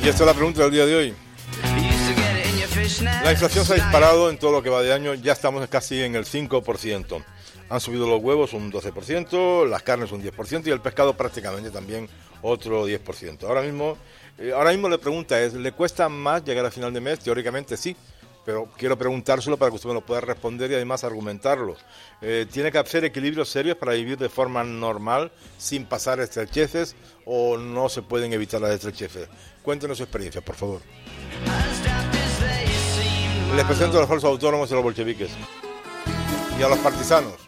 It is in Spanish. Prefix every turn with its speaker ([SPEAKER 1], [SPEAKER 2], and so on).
[SPEAKER 1] Y esta es la pregunta del día de hoy. La inflación se ha disparado en todo lo que va de año, ya estamos casi en el 5%. Han subido los huevos un 12%, las carnes un 10% y el pescado prácticamente también otro 10%. Ahora mismo la pregunta es, ¿le cuesta más llegar a final de mes? Teóricamente sí, pero quiero preguntárselo para que usted me lo pueda responder y además argumentarlo. ¿Tiene que hacer equilibrios serios para vivir de forma normal, sin pasar estrecheces, o no se pueden evitar las estrecheces? Cuéntenos su experiencia, por favor. Les presento a los falsos autónomos y a los bolcheviques. Y a los partisanos.